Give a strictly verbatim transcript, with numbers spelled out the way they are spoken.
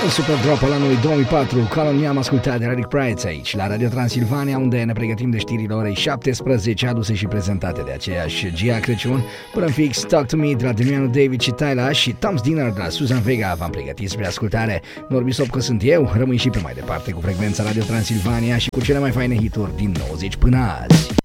Super drop al anului două mii patru, Calon Mi am ascultat de Eric Prydz aici, la Radio Transilvania, unde ne pregătim de știrile orei șaptesprezece, aduse și prezentate de aceeași Gia Crăciun. Până în fix, Talk to Me de la Damiano David și Tyla și Tom's Dinner de la Susan Vega v-am pregătit spre ascultare. Norbi Sopcă sunt eu, rămâi și pe mai departe cu frecvența Radio Transilvania și cu cele mai faine hituri din nouăzeci până azi.